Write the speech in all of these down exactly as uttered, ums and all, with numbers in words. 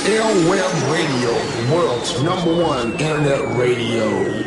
L Web Radio, the world's number one internet radio.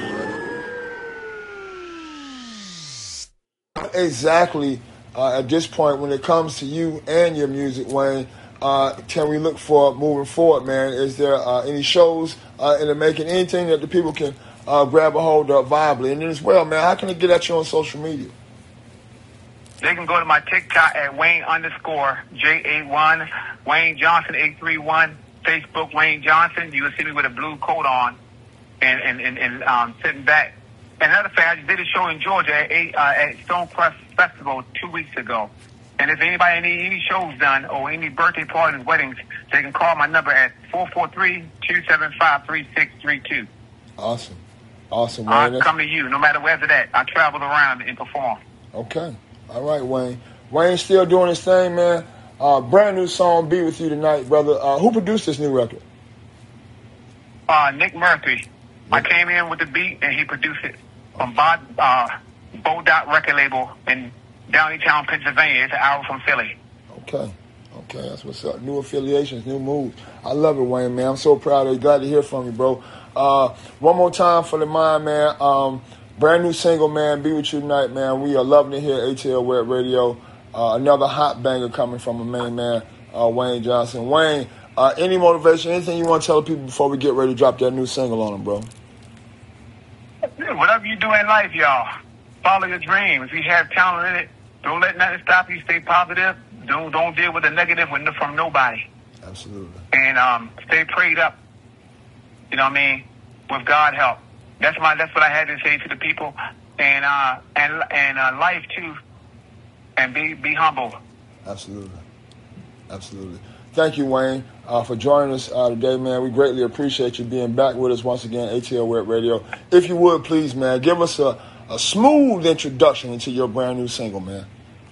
Exactly. Uh, at this point, when it comes to you and your music, Wayne, uh, can we look for moving forward, man? Is there uh, any shows uh, in the making, anything that the people can uh, grab a hold of viably? And then as well, man, how can they get at you on social media? They can go to my TikTok at Wayne underscore J A one, Wayne Johnson eight three one, Facebook Wayne Johnson. You will see me with a blue coat on and, and, and, and um, sitting back. And another thing, I just did a show in Georgia at, eight, uh, at Stonecrest Festival two weeks ago. And if anybody need any shows done or any birthday parties, weddings, they can call my number at four four three, two seven five, three six three two. Awesome. Awesome, Wayne. I'll come to you, no matter where's it at. I travel around and perform. Okay. All right, Wayne. Wayne's still doing his thing, man. Uh, brand new song, Be With You Tonight, brother. Uh, who produced this new record? Uh, Nick Murphy. Yeah. I came in with the beat, and he produced it from Bod, uh, Bo Dot record label in Downeytown, Pennsylvania. It's an hour from Philly. Okay. Okay, that's what's up. New affiliations, new moves. I love it, Wayne, man. I'm so proud of you. Glad to hear from you, bro. Uh, one more time for the mind, man. Um, brand new single, man, Be With You Tonight, man. We are loving it here at A T L Web Radio. Uh, another hot banger coming from a main man, uh, Wayne Johnson. Wayne, uh, any motivation, anything you want to tell the people before we get ready to drop that new single on them, bro? Whatever you do in life, y'all, follow your dream. If you have talent in it, don't let nothing stop you. Stay positive. Don't don't deal with the negative from nobody. Absolutely. And um, stay prayed up. You know what I mean? With God help. That's my. That's what I had to say to the people. And uh, and and uh, life too. And be be humble. Absolutely. Absolutely. Thank you, Wayne, uh, for joining us uh, today, man. We greatly appreciate you being back with us once again, A T L Web Radio. If you would, please, man, give us a, a smooth introduction into your brand new single, man.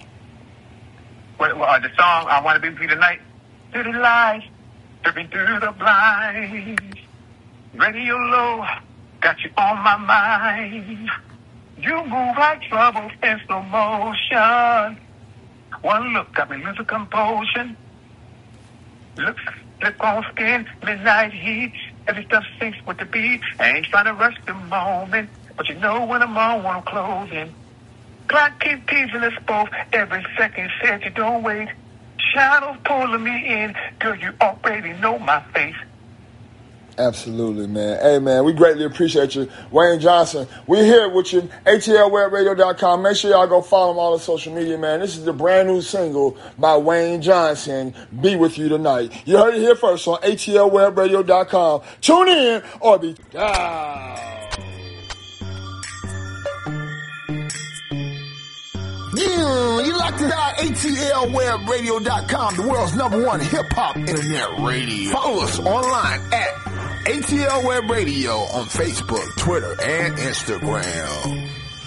Well, uh, the song, I Want to Be With You Tonight. Through the lights, dripping through the blinds. Radio low, got you on my mind. You move like trouble in slow motion. One look got me losing composure. Look, look on skin, midnight heat. Every stuff sinks with the beat. I ain't trying to rush the moment, but you know when I'm on, when I'm closing. Clock keep teasing us both. Every second said you don't wait. Shadows pulling me in. Girl, you already know my face. Absolutely, man. Hey, man, we greatly appreciate you. Wayne Johnson, we're here with you, A T L web radio dot com. Make sure y'all go follow him on all the social media, man. This is the brand new single by Wayne Johnson, Be With You Tonight. You heard it here first on A T L web radio dot com. Tune in or be down. Yeah, you like it out, A T L web radio dot com, the world's number one hip-hop internet radio. Follow us online at A T L Web Radio on Facebook, Twitter, and Instagram.